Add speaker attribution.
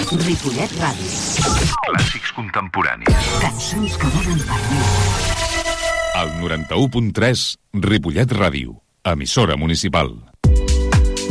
Speaker 1: Ripollet Ràdio.
Speaker 2: Clàssics contemporanis.
Speaker 1: Cançons que donen per viure.
Speaker 3: El 91.3 Ripollet Ràdio. Emissora municipal.